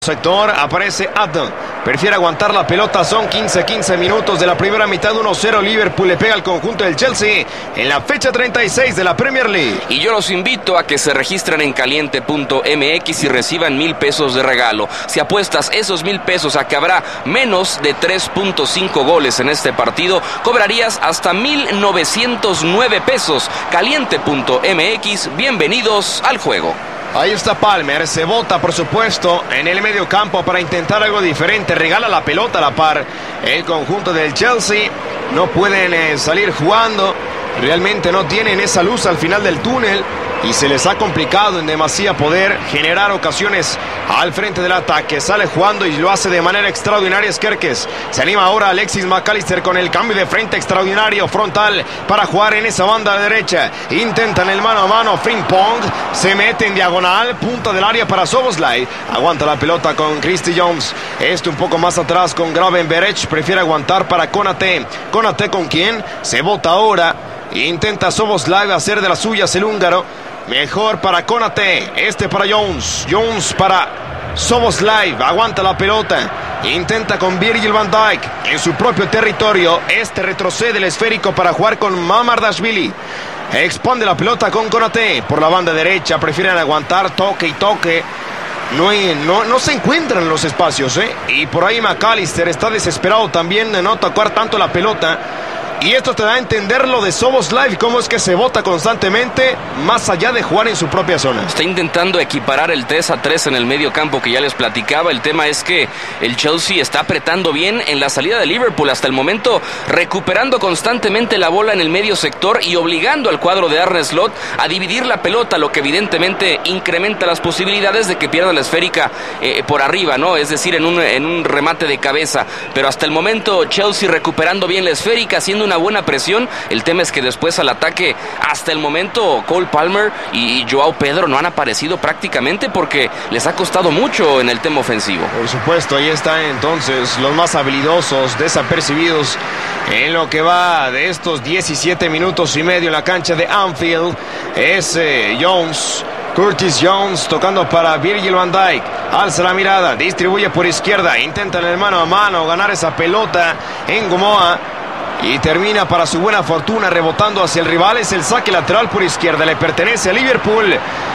Sector aparece Adam, prefiere aguantar la pelota, son 15 minutos de la primera mitad, 1-0 Liverpool le pega al conjunto del Chelsea en la fecha 36 de la Premier League. Y yo los invito a que se registren en caliente.mx y reciban 1,000 pesos de regalo. Si apuestas esos 1,000 pesos a que habrá menos de 3.5 goles en este partido, cobrarías hasta 1,909 pesos. Caliente.mx, bienvenidos al juego. Ahí está Palmer, se bota por supuesto en el medio campo para intentar algo diferente, regala la pelota a la par. El conjunto del Chelsea no pueden salir jugando, realmente no tienen esa luz al final del túnel y se les ha complicado en demasía poder generar ocasiones al frente del ataque. Sale jugando y lo hace de manera extraordinaria Kerkez. Se anima ahora Alexis McAllister con el cambio de frente extraordinario frontal para jugar en esa banda derecha. Intentan el mano a mano, Frimpong se mete en diagonal, punta del área para Szoboszlai. Aguanta la pelota con Christy Jones. Un poco más atrás con Gravenberch, prefiere aguantar para Konate. ¿Konate con quién? Se bota ahora. Intenta Szoboszlai hacer de las suyas el húngaro. Mejor para Konate, para Jones. Jones para Szoboszlai, aguanta la pelota. Intenta con Virgil van Dijk en su propio territorio. Retrocede el esférico para jugar con Mamardashvili. Expande la pelota con Konate por la banda derecha. Prefieren aguantar, toque y toque. No se encuentran los espacios, Y por ahí McAllister está desesperado también de no tocar tanto la pelota. Y esto te da a entender lo de Szoboszlai, cómo es que se bota constantemente más allá de jugar en su propia zona. Está intentando equiparar el 3-3 en el medio campo que ya les platicaba. El tema es que el Chelsea está apretando bien en la salida de Liverpool hasta el momento, recuperando constantemente la bola en el medio sector y obligando al cuadro de Arne Slot a dividir la pelota, lo que evidentemente incrementa las posibilidades de que pierda la esférica por arriba, ¿no? Es decir, en un remate de cabeza. Pero hasta el momento Chelsea recuperando bien la esférica, haciendo una buena presión. El tema es que después al ataque, hasta el momento Cole Palmer y Joao Pedro no han aparecido prácticamente porque les ha costado mucho en el tema ofensivo. Por supuesto, ahí están entonces los más habilidosos, desapercibidos en lo que va de estos 17 minutos y medio en la cancha de Anfield. Jones, Curtis Jones tocando para Virgil van Dijk. Alza la mirada, distribuye por izquierda, intenta en el mano a mano ganar esa pelota en Gomoa. Y termina para su buena fortuna rebotando hacia el rival. Es el saque lateral por izquierda. Le pertenece a Liverpool.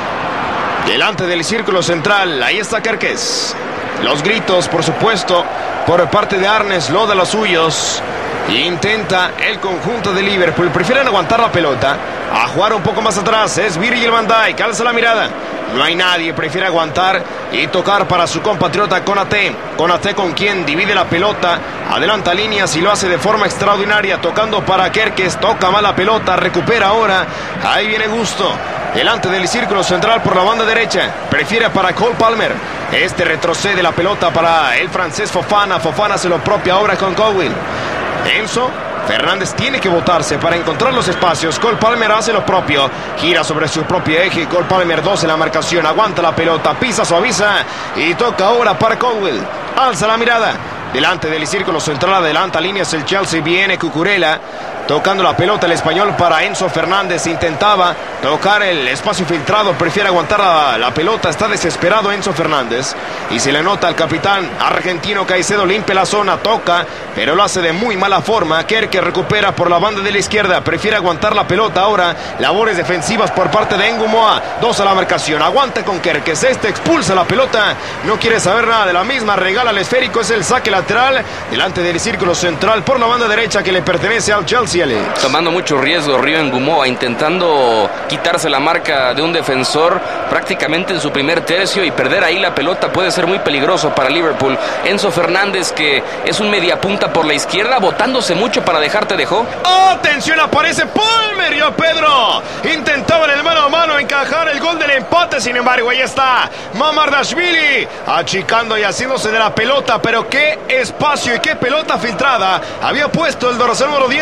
Delante del círculo central. Ahí está Kerkez. Los gritos, por supuesto, por parte de Arne Slot de los suyos. Intenta el conjunto de Liverpool. Prefieren aguantar la pelota. A jugar un poco más atrás. Es Virgil van Dijk. Alza la mirada. No hay nadie, prefiere aguantar y tocar para su compatriota Konate. Konate con quien divide la pelota, adelanta líneas y lo hace de forma extraordinaria, tocando para Kerkez, toca mal la pelota, recupera ahora, ahí viene Gusto, delante del círculo central por la banda derecha, prefiere para Cole Palmer, retrocede la pelota para el francés Fofana, Fofana hace lo propio ahora con Cowell. Enzo Fernández tiene que botarse para encontrar los espacios. Cole Palmer hace lo propio. Gira sobre su propio eje. Cole Palmer 2 en la marcación. Aguanta la pelota. Pisa, suaviza. Y toca ahora para Cowell. Alza la mirada. Delante del círculo central. Adelanta líneas el Chelsea. Viene Cucurella. Tocando la pelota el español para Enzo Fernández. Intentaba tocar el espacio filtrado. Prefiere aguantar la pelota. Está desesperado Enzo Fernández. Y se le nota al capitán argentino Caicedo. Limpia la zona. Toca. Pero lo hace de muy mala forma. Kerkez recupera por la banda de la izquierda. Prefiere aguantar la pelota ahora. Labores defensivas por parte de Ngumoa. 2 a la marcación. Aguanta con Kerkez. Expulsa la pelota. No quiere saber nada de la misma. Regala el esférico. Es el saque lateral. Delante del círculo central por la banda derecha que le pertenece al Chelsea. Tomando mucho riesgo Río Ngumoa, intentando quitarse la marca de un defensor prácticamente en su primer tercio, y perder ahí la pelota puede ser muy peligroso para Liverpool. Enzo Fernández, que es un mediapunta por la izquierda, botándose mucho para dejarte dejó. ¡Atención! Aparece Palmer y Pedro. Intentaban el mano a mano encajar el gol del empate, sin embargo ahí está Mamardashvili achicando y haciéndose de la pelota, pero qué espacio y qué pelota filtrada había puesto el dorsal número 10 Palmer.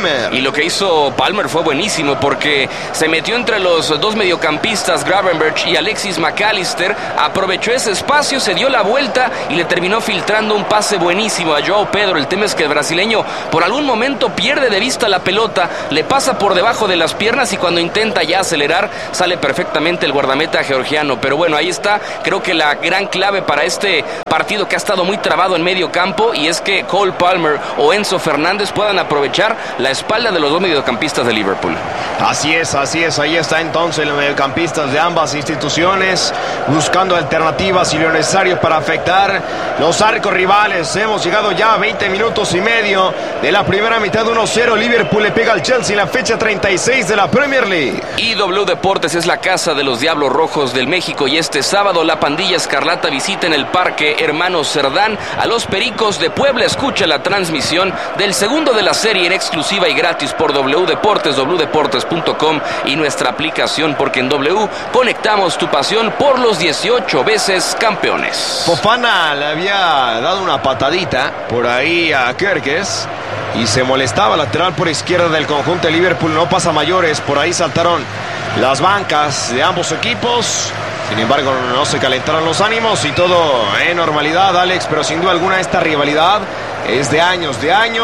Palmer. Y lo que hizo Palmer fue buenísimo porque se metió entre los dos mediocampistas, Gravenberch y Alexis McAllister, aprovechó ese espacio, se dio la vuelta y le terminó filtrando un pase buenísimo a João Pedro. El tema es que el brasileño por algún momento pierde de vista la pelota, le pasa por debajo de las piernas y cuando intenta ya acelerar sale perfectamente el guardameta georgiano. Pero bueno, ahí está, creo que la gran clave para este partido que ha estado muy trabado en medio campo, y es que Cole Palmer o Enzo Fernández puedan aprovechar la espalda de los dos mediocampistas de Liverpool. Así es, ahí está entonces los mediocampistas de ambas instituciones buscando alternativas y lo necesario para afectar los arcos rivales. Hemos llegado ya a 20 minutos y medio de la primera mitad. 1-0 Liverpool le pega al Chelsea en la fecha 36 de la Premier League. IW Deportes es la casa de los Diablos Rojos del México y este sábado la pandilla escarlata visita en el Parque Hermanos Cerdán a los Pericos de Puebla. Escucha la transmisión del segundo de la serie en exclusiva y gratis por W Deportes, wdeportes.com y nuestra aplicación, porque en W conectamos tu pasión por los 18 veces campeones. Fofana le había dado una patadita por ahí a Kerkez y se molestaba. Lateral por izquierda del conjunto de Liverpool, no pasa mayores. Por ahí saltaron las bancas de ambos equipos. Sin embargo, no se calentaron los ánimos y todo en normalidad, Alex. Pero sin duda alguna esta rivalidad es de años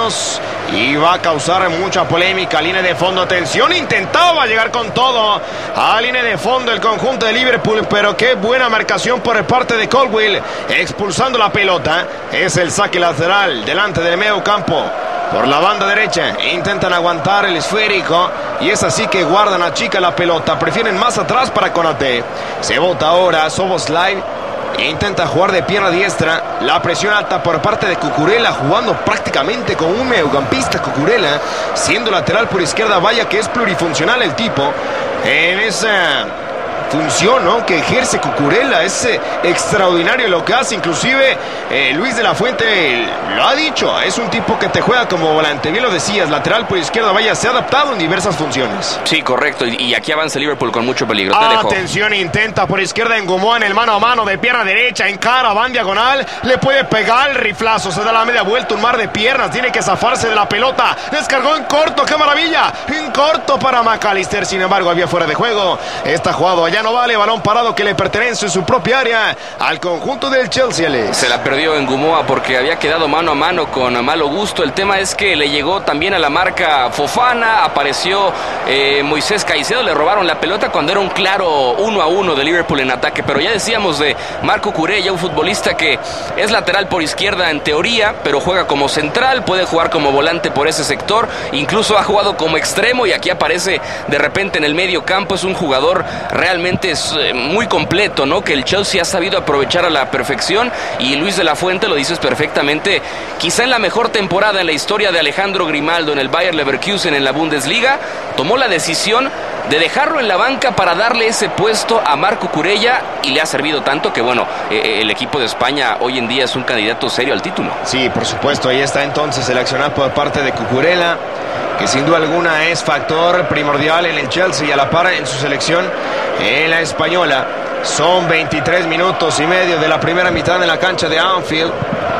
y va a causar mucha polémica. Línea de fondo, atención, intentaba llegar con todo a línea de fondo el conjunto de Liverpool, pero qué buena marcación por parte de Colwill, expulsando la pelota. Es el saque lateral delante del medio campo. Por la banda derecha intentan aguantar el esférico y es así que guardan a chica la pelota. Prefieren más atrás para Konaté. Se bota ahora Szoboszlai. Intenta jugar de pierna diestra. La presión alta por parte de Cucurella, jugando prácticamente con un mediocampista. Cucurella siendo lateral por izquierda. Vaya que es plurifuncional el tipo en esa función, ¿no?, que ejerce Cucurella. Es extraordinario lo que hace. Inclusive Luis de la Fuente lo ha dicho, es un tipo que te juega como volante. Bien lo decías, lateral por izquierda. Vaya, se ha adaptado en diversas funciones. Sí, correcto, y aquí avanza Liverpool con mucho peligro. Atención, intenta por izquierda en Ngumua en el mano a mano de pierna derecha, encara, van diagonal, le puede pegar el riflazo, se da la media vuelta, un mar de piernas, tiene que zafarse de la pelota, descargó en corto, qué maravilla, en corto para McAllister. Sin embargo, había fuera de juego. Está jugado allá, no vale, balón parado que le pertenece en su propia área al conjunto del Chelsea, Alex. Se la perdió en Ngumua porque había quedado mano a mano con Malo Gusto. El tema es que le llegó también a la marca Fofana, apareció Moisés Caicedo, le robaron la pelota cuando era un claro 1-1 de Liverpool en ataque. Pero ya decíamos de Marco Cucurella, un futbolista que es lateral por izquierda en teoría, pero juega como central, puede jugar como volante por ese sector, incluso ha jugado como extremo y aquí aparece de repente en el medio campo. Es un jugador realmente muy completo, ¿no?, que el Chelsea ha sabido aprovechar a la perfección, y Luis de la Fuente, lo dices perfectamente, quizá en la mejor temporada en la historia de Alejandro Grimaldo en el Bayer Leverkusen en la Bundesliga, tomó la decisión de dejarlo en la banca para darle ese puesto a Marco Cucurella, y le ha servido tanto que, bueno, el equipo de España hoy en día es un candidato serio al título. Sí, por supuesto, ahí está entonces seleccionado por parte de Cucurella, que sin duda alguna es factor primordial en el Chelsea y a la par en su selección en la española. Son 23 minutos y medio de la primera mitad en la cancha de Anfield.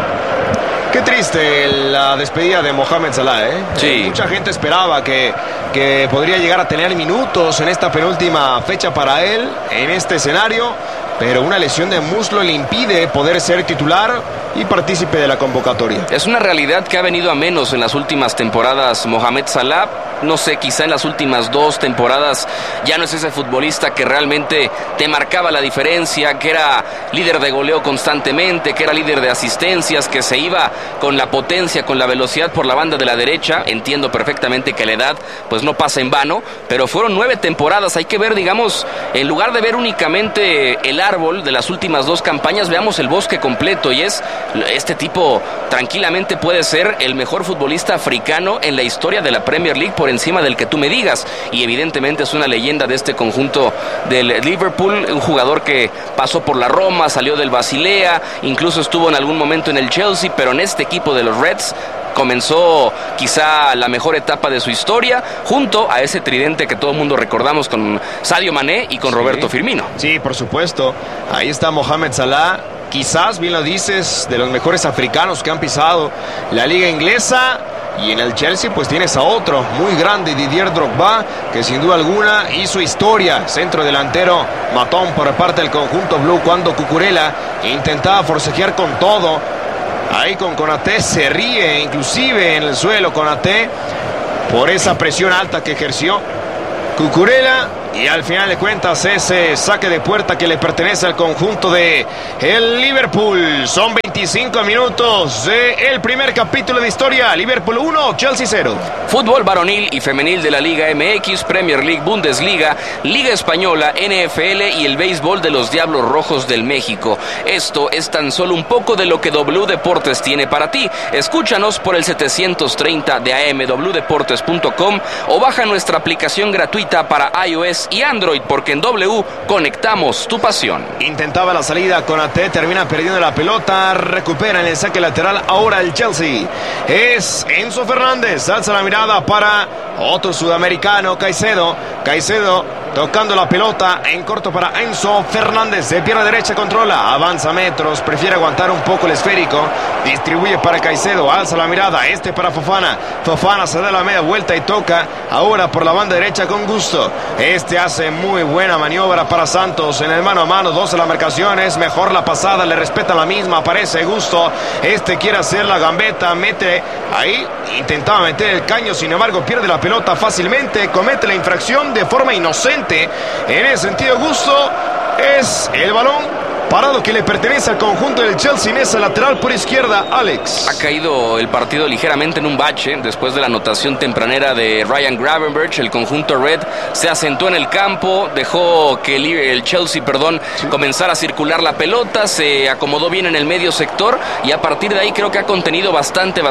Qué triste la despedida de Mohamed Salah, ¿eh? Sí. Mucha gente esperaba que podría llegar a tener minutos en esta penúltima fecha para él, en este escenario, pero una lesión de muslo le impide poder ser titular y partícipe de la convocatoria. Es una realidad que ha venido a menos en las últimas temporadas Mohamed Salah. No sé, quizá en las últimas 2 temporadas ya no es ese futbolista que realmente te marcaba la diferencia, que era líder de goleo constantemente, que era líder de asistencias, que se iba con la potencia, con la velocidad por la banda de la derecha. Entiendo perfectamente que la edad pues no pasa en vano, pero fueron 9 temporadas. Hay que ver, digamos, en lugar de ver únicamente el árbol de las últimas 2 campañas, veamos el bosque completo, y este tipo tranquilamente puede ser el mejor futbolista africano en la historia de la Premier League, por encima del que tú me digas, y evidentemente es una leyenda de este conjunto del Liverpool, un jugador que pasó por la Roma, salió del Basilea, incluso estuvo en algún momento en el Chelsea, pero en este equipo de los Reds comenzó quizá la mejor etapa de su historia, junto a ese tridente que todo el mundo recordamos con Sadio Mané y con Roberto Firmino. Sí, por supuesto, ahí está Mohamed Salah, quizás, bien lo dices, de los mejores africanos que han pisado la liga inglesa. Y en el Chelsea pues tienes a otro muy grande, Didier Drogba, que sin duda alguna hizo historia. Centro delantero matón por parte del conjunto blue cuando Cucurella intentaba forcejear con todo. Ahí con Konaté se ríe inclusive en el suelo Konaté por esa presión alta que ejerció Cucurella. Y al final de cuentas ese saque de puerta que le pertenece al conjunto de el Liverpool. Son 25 minutos del primer capítulo de historia. Liverpool 1, Chelsea 0. Fútbol varonil y femenil de la Liga MX, Premier League, Bundesliga, Liga Española, NFL y el béisbol de los Diablos Rojos del México. Esto es tan solo un poco de lo que W Deportes tiene para ti. Escúchanos por el 730 de AM, wdeportes.com, o baja nuestra aplicación gratuita para iOS y Android, porque en W conectamos tu pasión. Intentaba la salida con AT, termina perdiendo la pelota, recupera en el saque lateral ahora el Chelsea. Es Enzo Fernández, alza la mirada para otro sudamericano, Caicedo tocando la pelota en corto para Enzo Fernández, de pierna derecha controla, avanza metros, prefiere aguantar un poco el esférico, distribuye para Caicedo, alza la mirada, para Fofana se da la media vuelta y toca ahora por la banda derecha con gusto. Hace muy buena maniobra para Santos en el mano a mano, 12 la marcación, es mejor la pasada, le respeta la misma, aparece Gusto, quiere hacer la gambeta, mete ahí, intentaba meter el caño, sin embargo pierde la pelota fácilmente, comete la infracción de forma inocente. En ese sentido, Gusto, es el balón parado que le pertenece al conjunto del Chelsea en esa lateral por izquierda, Alex. Ha caído el partido ligeramente en un bache después de la anotación tempranera de Ryan Gravenberch. El conjunto Red se asentó en el campo, dejó que el Chelsea, comenzara a circular la pelota, se acomodó bien en el medio sector y a partir de ahí creo que ha contenido bastante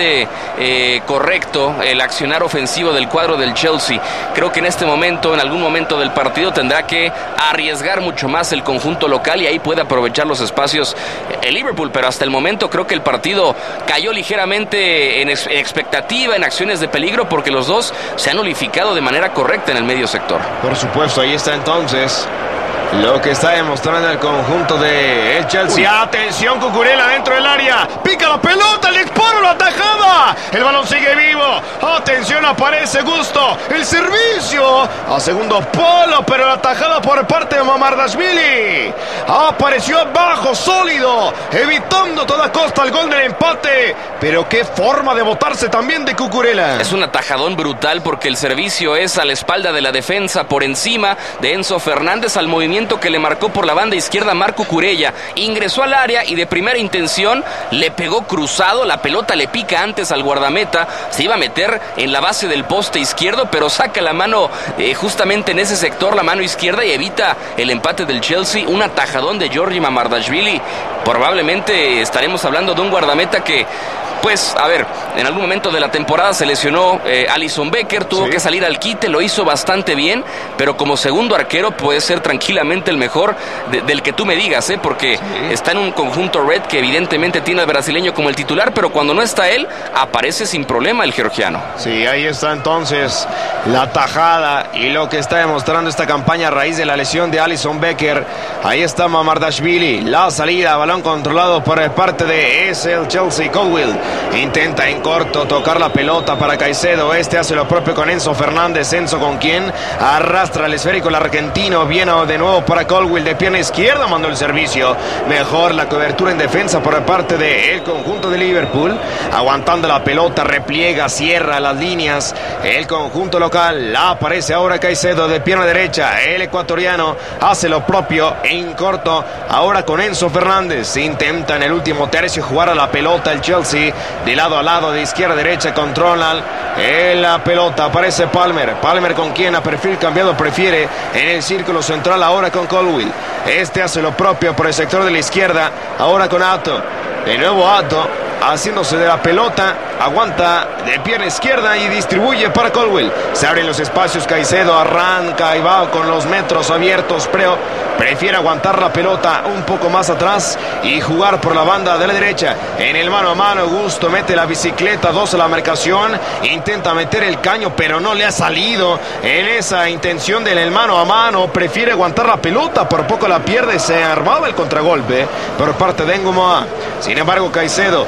correcto el accionar ofensivo del cuadro del Chelsea. Creo que en este momento, en algún momento del partido, tendrá que arriesgar mucho más el conjunto local y ahí puede aprovechar los espacios el Liverpool, pero hasta el momento creo que el partido cayó ligeramente en expectativa, en acciones de peligro, porque los dos se han nulificado de manera correcta en el medio sector. Por supuesto, ahí está entonces lo que está demostrando el conjunto de el Chelsea. Uy. Atención, Cucurella dentro del área, pica la pelota, el disparo, la tajada, el balón sigue vivo, atención, aparece Gusto, el servicio a segundo polo, pero la tajada por parte de Mamardashvili, apareció abajo, sólido, evitando a toda costa el gol del empate, pero qué forma de botarse también de Cucurella. Es un atajadón brutal porque el servicio es a la espalda de la defensa, por encima de Enzo Fernández, al movimiento que le marcó por la banda izquierda Marco Cucurella, ingresó al área y de primera intención le pegó cruzado, la pelota le pica antes al guardameta, se iba a meter en la base del poste izquierdo, pero saca la mano justamente en ese sector, la mano izquierda, y evita el empate del Chelsea. Un atajadón de Georgi Mamardashvili. Probablemente estaremos hablando de un guardameta que, en algún momento de la temporada se lesionó Alisson Becker, tuvo que salir al quite, lo hizo bastante bien, pero como segundo arquero puede ser tranquilamente el mejor del que tú me digas, porque está en un conjunto Red que evidentemente tiene al brasileño como el titular, pero cuando no está él, aparece sin problema el georgiano. Sí, ahí está entonces la tajada y lo que está demostrando esta campaña a raíz de la lesión de Alisson Becker. Ahí está Mamardashvili, la salida, balón controlado por parte de el Chelsea. Colwill intenta en corto tocar la pelota para Caicedo, hace lo propio con Enzo Fernández. Enzo con quien arrastra el esférico el argentino, viene de nuevo para Colwill, de pierna izquierda mandó el servicio, mejor la cobertura en defensa por parte del conjunto de Liverpool, aguantando la pelota, repliega, cierra las líneas el conjunto local. Aparece ahora Caicedo de pierna derecha, el ecuatoriano hace lo propio en corto ahora con Enzo Fernández, intenta en el último tercio jugar a la pelota el Chelsea, de lado a lado, de izquierda a derecha, controlan la pelota, aparece Palmer con quien a perfil cambiado prefiere en el círculo central ahora con Colwill, hace lo propio por el sector de la izquierda ahora con Atto, de nuevo Atto haciéndose de la pelota, aguanta de pierna izquierda y distribuye para Colwill, se abren los espacios, Caicedo arranca y va con los metros abiertos, pero prefiere aguantar la pelota un poco más atrás y jugar por la banda de la derecha, en el mano a mano Gusto mete la bicicleta, 12 la marcación, intenta meter el caño pero no le ha salido en esa intención del mano a mano, prefiere aguantar la pelota, por poco la pierde, se armaba el contragolpe por parte de Ngumoa. Sin embargo Caicedo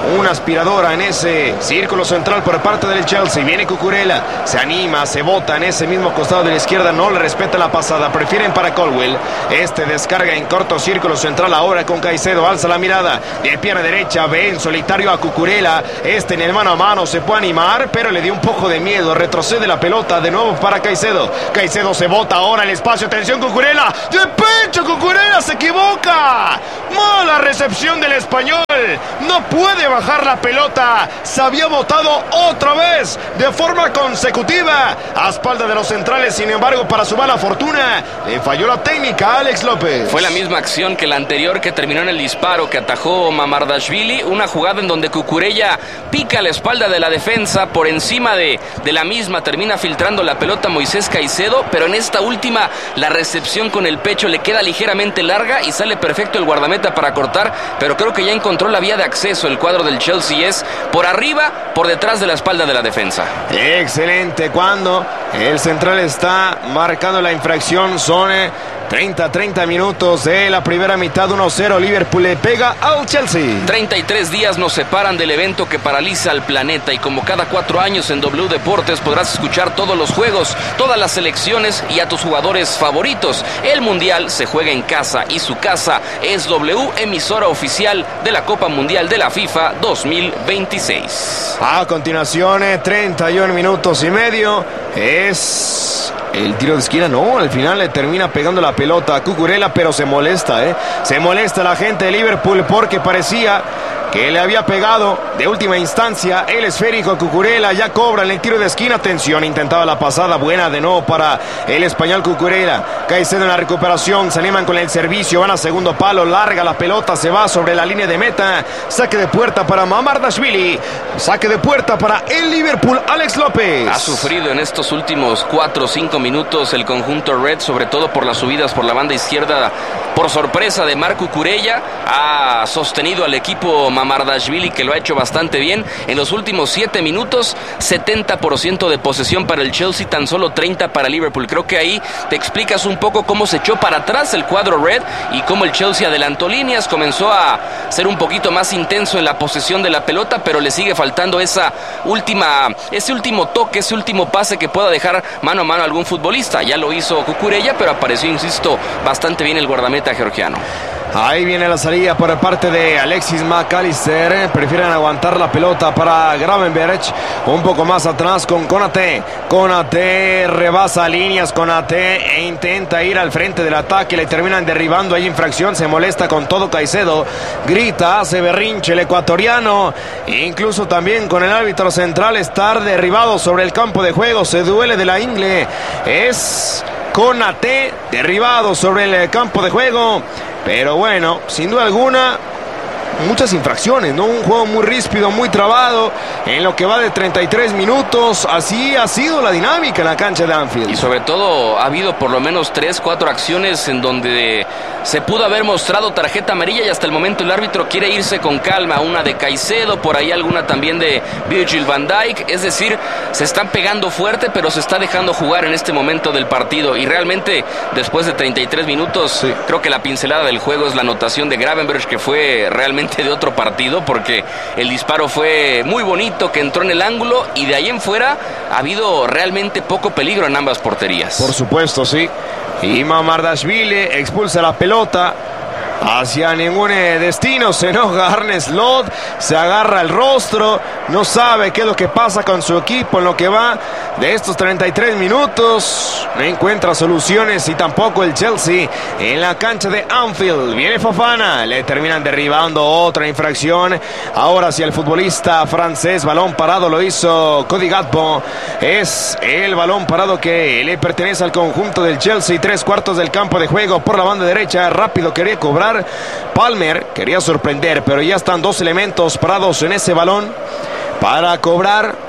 una aspiradora en ese círculo central por parte del Chelsea. Viene Cucurella, se anima, se bota en ese mismo costado de la izquierda, no le respeta la pasada, prefieren para Colwill. Descarga en corto círculo central ahora con Caicedo, alza la mirada de pierna derecha, ve en solitario a Cucurella. En el mano a mano se puede animar, pero le dio un poco de miedo, retrocede la pelota de nuevo para Caicedo. Caicedo se bota ahora en el espacio, atención Cucurella, de pecho Cucurella, se equivoca. Mala recepción del español, no puede bajar la pelota, se había botado otra vez de forma consecutiva a espalda de los centrales. Sin embargo, para su mala fortuna, le falló la técnica a Alex López. Fue la misma acción que la anterior, que terminó en el disparo que atajó Mamardashvili, una jugada en donde Cucurella pica la espalda de la defensa, por encima de la misma termina filtrando la pelota Moisés Caicedo, pero en esta última la recepción con el pecho le queda ligeramente larga y sale perfecto el guardameta para cortar, pero creo que ya encontró la vía de acceso. El cuadro del Chelsea es por arriba, por detrás de la espalda de la defensa. Excelente, cuando el central está marcando la infracción. Son 30 minutos de la primera mitad, 1-0, Liverpool le pega al Chelsea. 33 días nos separan del evento que paraliza al planeta, y como cada 4 años en W Deportes podrás escuchar todos los juegos, todas las selecciones y a tus jugadores favoritos. El Mundial se juega en casa y su casa es W, emisora oficial de la Copa Mundial de la FIFA 2026. A continuación, 31 minutos y medio, es el tiro de esquina. No, al final le termina pegando la pelota a Cucurella, pero se molesta, se molesta la gente de Liverpool porque parecía que le había pegado de última instancia el esférico a Cucurella. Ya cobran el tiro de esquina, atención, intentaba la pasada buena de nuevo para el español Cucurella. Caicedo en la recuperación, se animan con el servicio, van a segundo palo, larga la pelota, se va sobre la línea de meta, saque de puerta para Mamardashvili, saque de puerta para el Liverpool, Alex López. Ha sufrido en estos últimos 4 o 5 minutos el conjunto Red, sobre todo por las subidas por la banda izquierda, por sorpresa de Marc Cucurella. Ha sostenido al equipo Mamardashvili, que lo ha hecho bastante bien. En los últimos 7 minutos, 70% de posesión para el Chelsea, tan solo 30 para Liverpool. Creo que ahí te explicas un poco cómo se echó para atrás el cuadro Red y cómo el Chelsea adelantó líneas, comenzó a ser un poquito más intenso en la posesión de la pelota, pero le sigue faltando ese último toque, ese último pase que pueda dejar mano a mano a algún futbolista. Ya lo hizo Cucurella, pero apareció, insisto, bastante bien el guardameta georgiano. Ahí viene la salida por parte de Alexis McAllister. Prefieren aguantar la pelota para Gravenberch. Un poco más atrás con Konate. Konate rebasa líneas. Konate intenta ir al frente del ataque. Le terminan derribando. Hay infracción. Se molesta con todo Caicedo. Grita, hace berrinche el ecuatoriano. Incluso también con el árbitro central. Estar derribado sobre el campo de juego. Se duele de la ingle. Es Konate derribado sobre el campo de juego. Pero bueno, sin duda alguna, muchas infracciones, ¿no? Un juego muy ríspido, muy trabado, en lo que va de 33 minutos. Así ha sido la dinámica en la cancha de Anfield. Y sobre todo ha habido por lo menos 3-4 acciones en donde se pudo haber mostrado tarjeta amarilla, y hasta el momento el árbitro quiere irse con calma. Una de Caicedo, por ahí alguna también de Virgil van Dijk. Es decir, se están pegando fuerte, pero se está dejando jugar en este momento del partido. Y realmente, después de 33 minutos, sí, creo que la pincelada del juego es la anotación de Gravenberch, que fue realmente de otro partido, porque el disparo fue muy bonito, que entró en el ángulo, y de ahí en fuera ha habido realmente poco peligro en ambas porterías. Por supuesto, sí. Y Mamardashvili expulsa la pelota hacia ningún destino. Se enoja Arne Slot, se agarra el rostro, no sabe qué es lo que pasa con su equipo en lo que va de estos 33 minutos. No encuentra soluciones, y tampoco el Chelsea en la cancha de Anfield. Viene Fofana, le terminan derribando, otra infracción. Ahora sí, el futbolista francés, balón parado, lo hizo Cody Gakpo. Es el balón parado que le pertenece al conjunto del Chelsea. 3/4 del campo de juego por la banda derecha. Rápido quería cobrar Palmer, quería sorprender, pero ya están 2 elementos parados en ese balón para cobrar.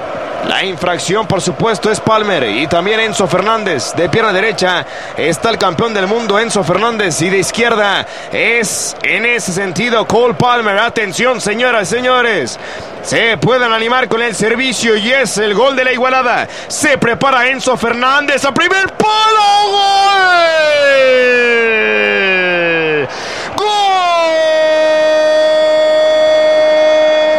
La infracción, por supuesto, es Palmer y también Enzo Fernández. De pierna derecha está el campeón del mundo, Enzo Fernández, y de izquierda es, en ese sentido, Cole Palmer. Atención, señoras y señores, se pueden animar con el servicio y es el gol de la igualada. Se prepara Enzo Fernández a primer palo. ¡Gol! ¡Gol!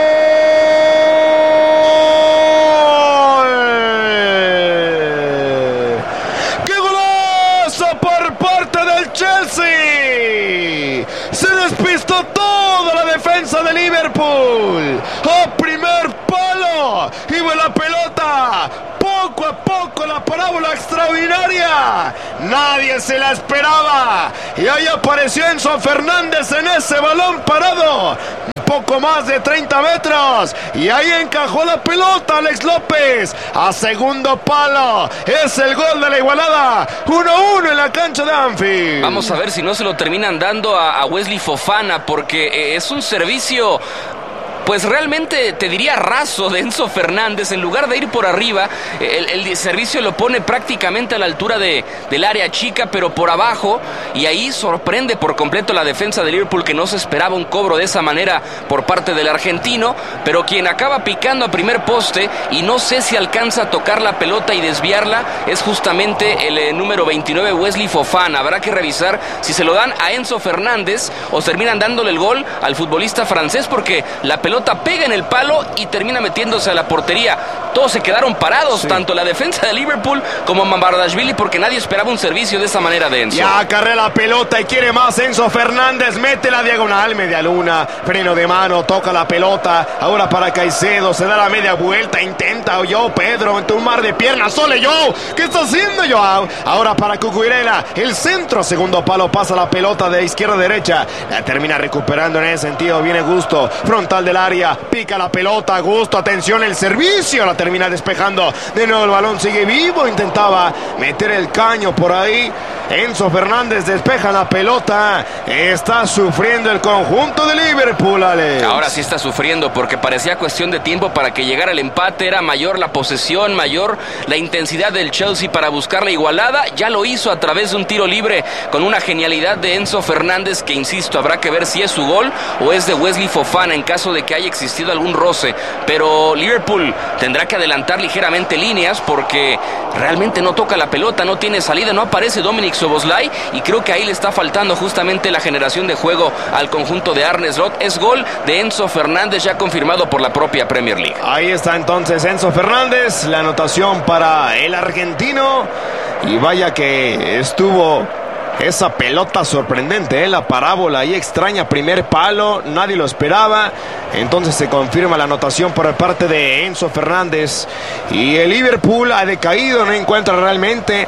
Liverpool. ¡A primer palo! ¡Iba la pelota! Poco a poco la parábola extraordinaria. Nadie se la esperaba. Y ahí apareció Enzo Fernández en ese balón parado. Poco más de 30 metros. Y ahí encajó la pelota Alex López. A segundo palo. Es el gol de la igualada. 1-1 en la cancha de Anfield. Vamos a ver si no se lo terminan dando a Wesley Fofana, porque es un servicio, pues realmente te diría raso, de Enzo Fernández. En lugar de ir por arriba, el servicio lo pone prácticamente a la altura del área chica, pero por abajo, y ahí sorprende por completo la defensa de Liverpool, que no se esperaba un cobro de esa manera por parte del argentino, pero quien acaba picando a primer poste, y no sé si alcanza a tocar la pelota y desviarla, es justamente el número 29, Wesley Fofana. Habrá que revisar si se lo dan a Enzo Fernández o terminan dándole el gol al futbolista francés, porque la pelota pega en el palo y termina metiéndose a la portería. Todos se quedaron parados, sí, tanto la defensa de Liverpool como Mamardashvili, porque nadie esperaba un servicio de esa manera de Enzo. Ya acarrea la pelota y quiere más Enzo Fernández, mete la diagonal, media luna, freno de mano, toca la pelota, ahora para Caicedo, se da la media vuelta, intenta Pedro, entre un mar de piernas, sole ¿qué está haciendo Joao? Ahora para Cucurella, el centro, segundo palo, pasa la pelota de izquierda a derecha, la termina recuperando en ese sentido, viene Gusto, frontal del área, pica la pelota, Gusto, atención, el servicio, la termina despejando, de nuevo el balón sigue vivo, intentaba meter el caño por ahí, Enzo Fernández despeja la pelota, está sufriendo el conjunto de Liverpool, Alex. Ahora sí está sufriendo, porque parecía cuestión de tiempo para que llegara el empate, era mayor la posesión, mayor la intensidad del Chelsea para buscar la igualada, ya lo hizo a través de un tiro libre con una genialidad de Enzo Fernández, que insisto, habrá que ver si es su gol o es de Wesley Fofana en caso de que haya existido algún roce, pero Liverpool tendrá que adelantar ligeramente líneas, porque realmente no toca la pelota, no tiene salida, no aparece Dominic Szoboszlai, y creo que ahí le está faltando justamente la generación de juego al conjunto de Arne Slot. Es gol de Enzo Fernández, ya confirmado por la propia Premier League. Ahí está entonces Enzo Fernández, la anotación para el argentino, y vaya que estuvo esa pelota sorprendente, la parábola ahí extraña, primer palo, nadie lo esperaba, entonces se confirma la anotación por parte de Enzo Fernández, y el Liverpool ha decaído, no encuentra realmente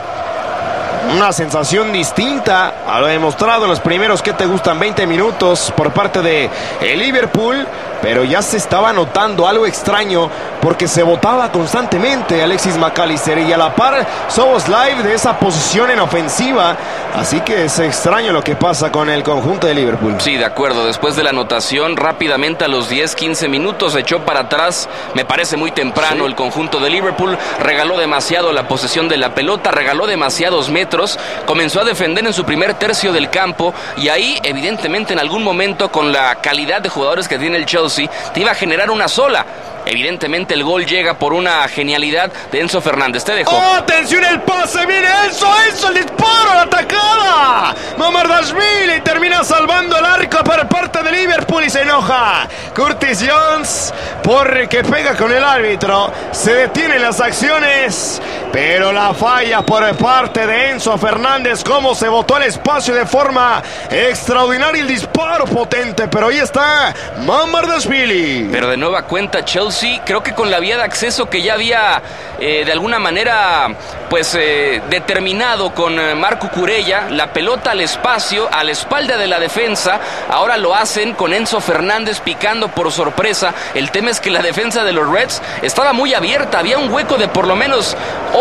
una sensación distinta a lo demostrado en los primeros, que te gustan, 20 minutos por parte de el Liverpool, pero ya se estaba notando algo extraño, porque se botaba constantemente Alexis McAllister y a la par Szoboszlai de esa posición en ofensiva, así que es extraño lo que pasa con el conjunto de Liverpool. Sí, de acuerdo, después de la anotación, rápidamente a los 10-15 minutos se echó para atrás, me parece muy temprano, sí, el conjunto de Liverpool, regaló demasiado la posesión de la pelota, regaló demasiados metros, comenzó a defender en su primer tercio del campo, y ahí evidentemente en algún momento, con la calidad de jugadores que tiene el Chelsea, te iba a generar una sola. Evidentemente el gol llega por una genialidad de Enzo Fernández. Te dejo. ¡Oh, atención el pase! ¡Viene Enzo! ¡El disparo! ¡La atacada! Mamardashvili termina salvando el arco por parte de Liverpool y se enoja Curtis Jones porque pega con el árbitro. Se detienen las acciones, pero la falla por parte de Enzo Fernández. Cómo se botó al espacio de forma extraordinaria, el disparo potente, pero ahí está Mamardashvili. Pero de nueva cuenta Chelsea, creo que con la vía de acceso que ya había de alguna manera pues determinado con Marco Cucurella, la pelota al espacio, a la espalda de la defensa, ahora lo hacen con Enzo Fernández picando por sorpresa. El tema es que la defensa de los Reds estaba muy abierta, había un hueco de por lo menos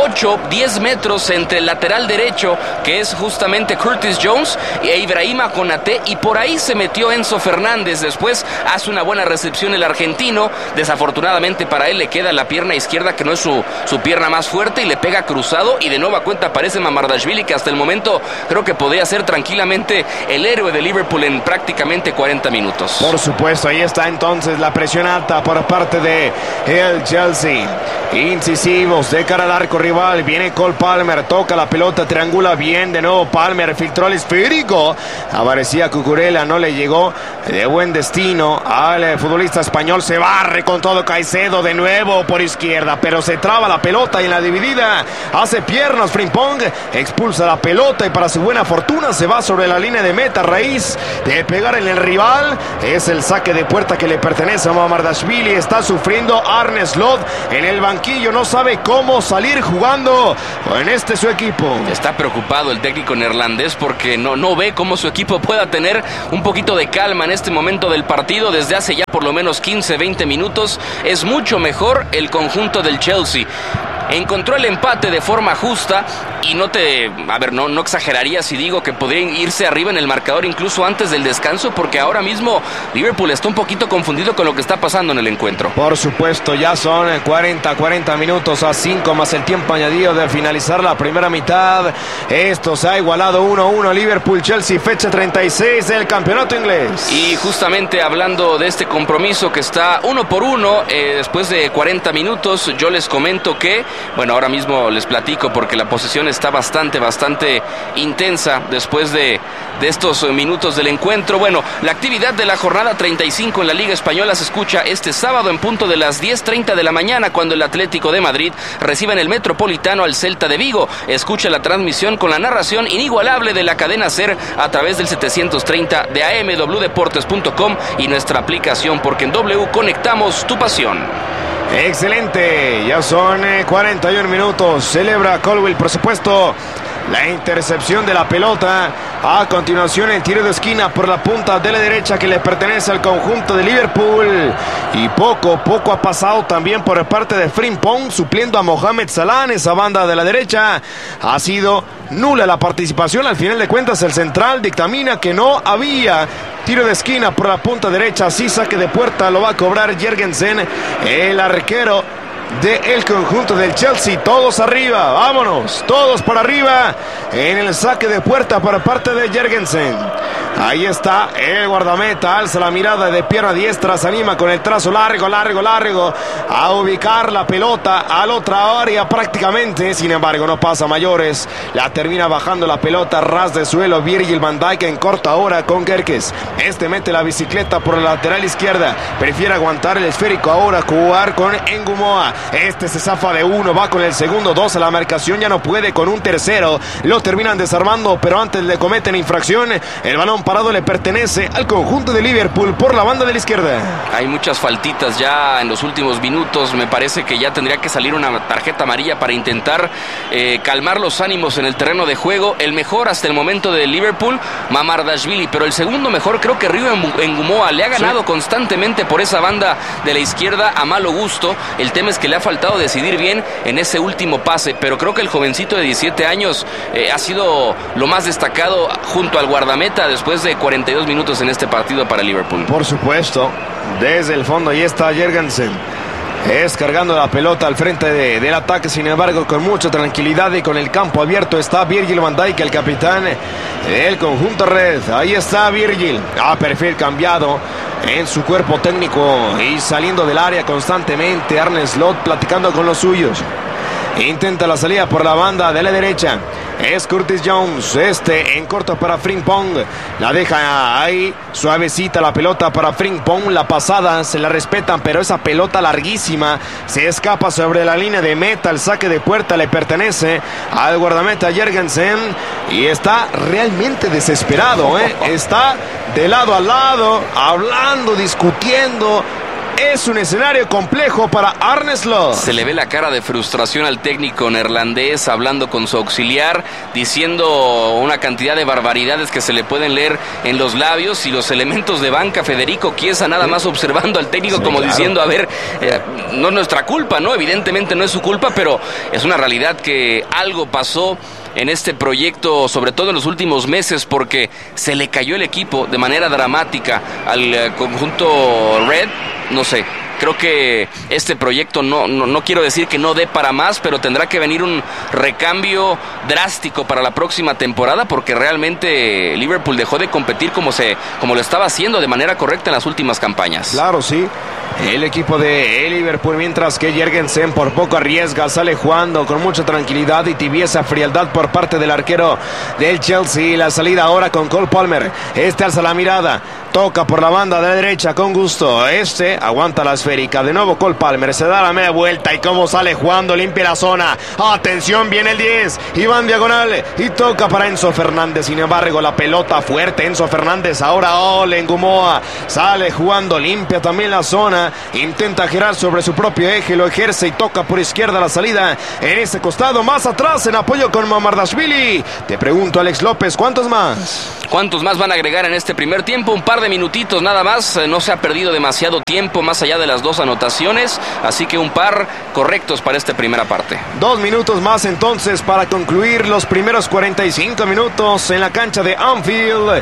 8-10 metros entre el lateral derecho, que es justamente Curtis Jones, e Ibrahima Konaté, y por ahí se metió Enzo Fernández. Después hace una buena recepción el argentino, desafortunadamente para él le queda la pierna izquierda, que no es su pierna más fuerte, y le pega cruzado, y de nueva cuenta aparece Mamardashvili, que hasta el momento creo que podría ser tranquilamente el héroe de Liverpool en prácticamente 40 minutos. Por supuesto, ahí está entonces la presión alta por parte de el Chelsea. Incisivos de cara al arco rival, viene Cole Palmer, toca la pelota, triangula bien, de nuevo Palmer, filtró el esférico, aparecía Cucurella, no le llegó de buen destino al futbolista español, se barre con todo Caicedo de nuevo por izquierda, pero se traba la pelota y en la dividida hace piernas Frimpong, expulsa la pelota y para su buena fortuna se va sobre la línea de meta a raíz de pegar en el rival. Es el saque de puerta que le pertenece a Mamardashvili. Está sufriendo Arne Slot en el banquillo, no sabe cómo salir jugando en su equipo. Está preocupado el técnico neerlandés porque no ve cómo su equipo pueda tener un poquito de calma en este momento del partido. Desde hace ya por lo menos 15-20 minutos es mucho mejor el conjunto del Chelsea. Encontró el empate de forma justa y no exageraría si digo que podrían irse arriba en el marcador incluso antes del descanso, porque ahora mismo Liverpool está un poquito confundido con lo que está pasando en el encuentro. Por supuesto, ya son 40 minutos a 5 más el tiempo añadido de finalizar la primera mitad. Esto se ha igualado 1-1 Liverpool-Chelsea, fecha 36 del campeonato inglés. Y justamente hablando de este compromiso que está 1-1 después de 40 minutos, yo les comento que ahora mismo les platico porque la posesión está bastante intensa después de estos minutos del encuentro. Bueno, la actividad de la jornada 35 en la Liga Española se escucha este sábado en punto de las 10:30 de la mañana, cuando el Atlético de Madrid recibe en el Metropolitano al Celta de Vigo. Escucha la transmisión con la narración inigualable de la cadena SER a través del 730 de AM, wdeportes.com y nuestra aplicación, porque en W conectamos tu pasión. Excelente, ya son 41 minutos. Celebra Colwill, por supuesto, la intercepción de la pelota. A continuación el tiro de esquina por la punta de la derecha que le pertenece al conjunto de Liverpool. Y poco ha pasado también por parte de Frimpong, supliendo a Mohamed Salah en esa banda de la derecha. Ha sido nula la participación. Al final de cuentas el central dictamina que no había tiro de esquina por la punta derecha. Sí, saque de puerta lo va a cobrar Jørgensen, el arquero del conjunto del Chelsea. Todos arriba, vámonos, todos para arriba en el saque de puerta por parte de Jørgensen. Ahí está el guardameta, alza la mirada de pierna diestra, se anima con el trazo largo a ubicar la pelota a la otra área prácticamente. Sin embargo, no pasa mayores, la termina bajando la pelota ras de suelo Virgil van Dijk en corta hora con Kerkez. Mete la bicicleta por la lateral izquierda, prefiere aguantar el esférico ahora, jugar con Ngumoa. Se zafa de uno, va con el segundo, 2 a la marcación, ya no puede con un tercero, lo terminan desarmando, pero antes le cometen infracción. El balón parado le pertenece al conjunto de Liverpool por la banda de la izquierda. Hay muchas faltitas ya en los últimos minutos. Me parece que ya tendría que salir una tarjeta amarilla para intentar calmar los ánimos en el terreno de juego. El mejor hasta el momento de Liverpool, Mamardashvili, pero el segundo mejor creo que Rio Ngumoa. Le ha ganado constantemente por esa banda de la izquierda a malo gusto. El tema es que le ha faltado decidir bien en ese último pase, pero creo que el jovencito de 17 años ha sido lo más destacado junto al guardameta después de 42 minutos en este partido para Liverpool. Por supuesto, desde el fondo ahí está Jørgensen, cargando la pelota al frente del ataque. Sin embargo, con mucha tranquilidad y con el campo abierto está Virgil van Dijk, el capitán del conjunto red. Ahí está Virgil, a perfil cambiado en su cuerpo técnico y saliendo del área constantemente. Arne Slot platicando con los suyos. Intenta la salida por la banda de la derecha. Es Curtis Jones, en corto para Frimpong. La deja ahí, suavecita la pelota para Frimpong. La pasada se la respetan, pero esa pelota larguísima se escapa sobre la línea de meta. El saque de puerta le pertenece al guardameta Jørgensen y está realmente desesperado, Está de lado a lado, hablando, discutiendo. Es un escenario complejo para Arne Slot. Se le ve la cara de frustración al técnico neerlandés, hablando con su auxiliar, diciendo una cantidad de barbaridades que se le pueden leer en los labios, y los elementos de banca, Federico Chiesa nada más observando al técnico como diciendo, a ver, no es nuestra culpa, ¿no? Evidentemente no es su culpa, pero es una realidad que algo pasó en este proyecto, sobre todo en los últimos meses, porque se le cayó el equipo de manera dramática al conjunto Red. No sé, creo que este proyecto no quiero decir que no dé para más, pero tendrá que venir un recambio drástico para la próxima temporada, porque realmente Liverpool dejó de competir como lo estaba haciendo de manera correcta en las últimas campañas. Claro, sí. El equipo de Liverpool, mientras que Jørgensen por poco arriesga, sale jugando con mucha tranquilidad y tibieza frialdad por parte del arquero del Chelsea. La salida ahora con Cole Palmer. Alza la mirada, Toca por la banda de la derecha con gusto. Aguanta la esférica. De nuevo Cole Palmer. Se da la media vuelta. Y cómo sale jugando. Limpia la zona. Atención, viene el 10. Y va en diagonal. Y toca para Enzo Fernández. Sin embargo, la pelota fuerte. Enzo Fernández ahora en Gumoa. Sale jugando. Limpia también la zona. Intenta girar sobre su propio eje. Lo ejerce y toca por izquierda la salida. En ese costado. Más atrás en apoyo con Mamardashvili. Te pregunto, Alex López, ¿cuántos más? ¿Cuántos más van a agregar en este primer tiempo? Un par de minutitos nada más. No se ha perdido demasiado tiempo más allá de las 2 anotaciones. Así que un par correctos para esta primera parte. 2 minutos más entonces para concluir los primeros 45 minutos en la cancha de Anfield.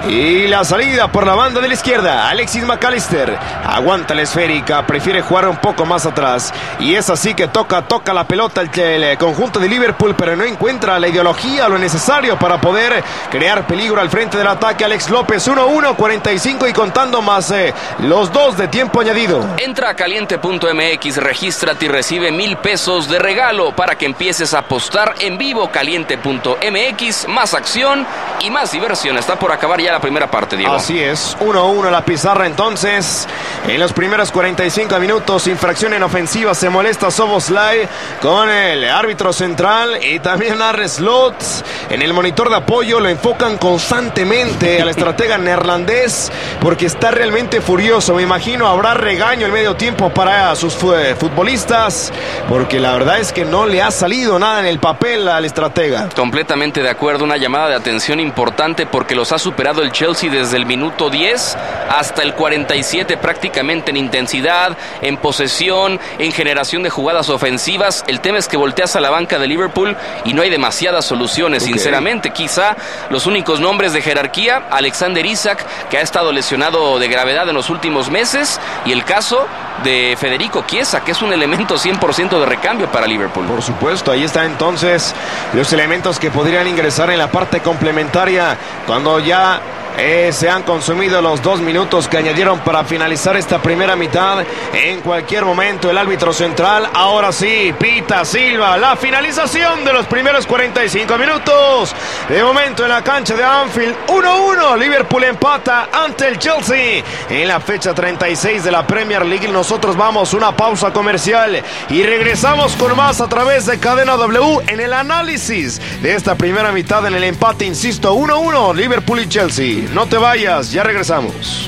Y la salida por la banda de la izquierda. Alexis McAllister aguanta la esférica. Prefiere jugar un poco más atrás. Y es así que toca la pelota el conjunto de Liverpool. Pero no encuentra la ideología, lo necesario para poder crear peligro al frente del ataque. Alex López, 1-1, 45 y contando más los 2 de tiempo añadido. Entra a caliente.mx, regístrate y recibe $1,000 de regalo para que empieces a apostar en vivo. Caliente.mx, más acción y más diversión. Está por acabar ya la primera parte, Diego. Así es, 1-1 la pizarra entonces. En los primeros 45 minutos, infracción en ofensiva, se molesta Szoboszlai con el árbitro central y también Arne Slot. En el monitor de apoyo lo enfocan constantemente al estratega neerlandés porque está realmente furioso. Me imagino habrá regaño en medio tiempo para sus futbolistas porque la verdad es que no le ha salido nada en el papel al estratega. Completamente de acuerdo, una llamada de atención importante porque los ha superado el Chelsea desde el minuto 10 hasta el 47 prácticamente en intensidad, en posesión, en generación de jugadas ofensivas. El tema es que volteas a la banca de Liverpool y no hay demasiadas soluciones, sinceramente. Quizá los únicos nombres de jerarquía, Alexander Isak, que ha estado lesionado de gravedad en los últimos meses, y el caso de Federico Chiesa, que es un elemento 100% de recambio para Liverpool. Por supuesto, ahí están entonces los elementos que podrían ingresar en la parte complementaria cuando ya se han consumido los 2 minutos que añadieron para finalizar esta primera mitad. En cualquier momento el árbitro central, ahora sí, pita, silba la finalización de los primeros 45 minutos. De momento en la cancha de Anfield, 1-1, Liverpool empata ante el Chelsea en la fecha 36 de la Premier League. Nosotros vamos a una pausa comercial y regresamos con más a través de Cadena W en el análisis de esta primera mitad en el empate, insisto, 1-1, Liverpool y Chelsea. No te vayas, ya regresamos.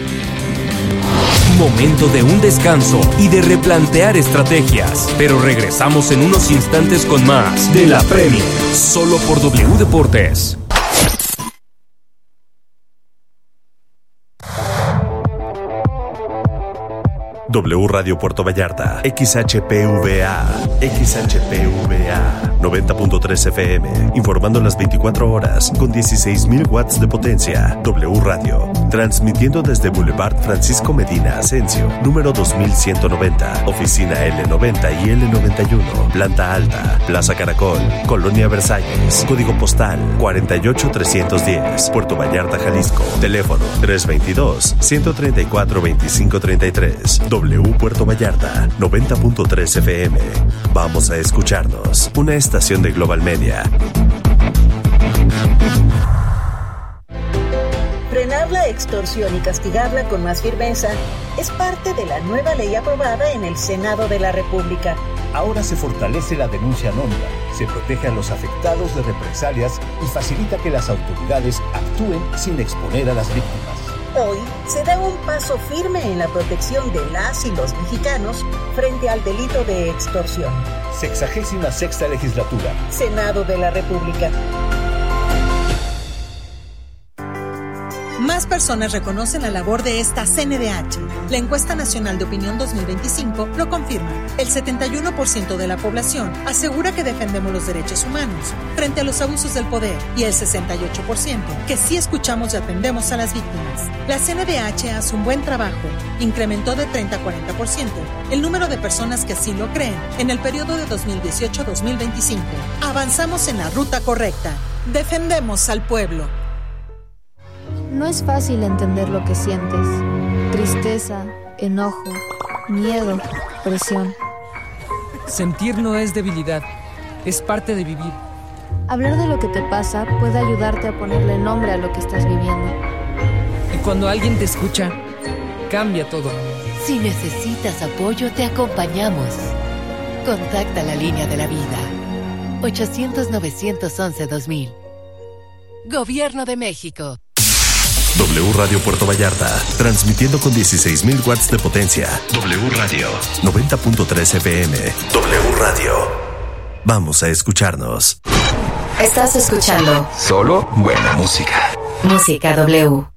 Momento de un descanso y de replantear estrategias. Pero regresamos en unos instantes con más de la Premier, solo por W Deportes. W Radio Puerto Vallarta, XHPVA, 90.3 FM, informando las 24 horas con 16,000 watts de potencia. W Radio, transmitiendo desde Boulevard Francisco Medina Asensio, número 2190, oficina L90 y L91, planta alta, Plaza Caracol, Colonia Versalles, código postal 48310, Puerto Vallarta, Jalisco, teléfono 322-134-2533. W Puerto Vallarta, 90.3 FM. Vamos a escucharnos. Una estación de Global Media. Frenar la extorsión y castigarla con más firmeza es parte de la nueva ley aprobada en el Senado de la República. Ahora se fortalece la denuncia anónima, se protege a los afectados de represalias y facilita que las autoridades actúen sin exponer a las víctimas. Hoy se da un paso firme en la protección de las y los mexicanos frente al delito de extorsión. 66ª legislatura. Senado de la República. Más personas reconocen la labor de esta CNDH. La encuesta nacional de opinión 2025 lo confirma. El 71% de la población asegura que defendemos los derechos humanos frente a los abusos del poder y el 68% que sí escuchamos y atendemos a las víctimas. La CNDH hace un buen trabajo. Incrementó de 30 a 40% el número de personas que así lo creen en el periodo de 2018-2025. Avanzamos en la ruta correcta. Defendemos al pueblo. No es fácil entender lo que sientes. Tristeza, enojo, miedo, presión. Sentir no es debilidad, es parte de vivir. Hablar de lo que te pasa puede ayudarte a ponerle nombre a lo que estás viviendo. Cuando alguien te escucha, cambia todo. Si necesitas apoyo, te acompañamos. Contacta la línea de la vida. 800-911-2000. Gobierno de México. W Radio Puerto Vallarta, transmitiendo con 16,000 watts de potencia. W Radio, 90.3 FM. W Radio. Vamos a escucharnos. Estás escuchando solo buena música. Música W.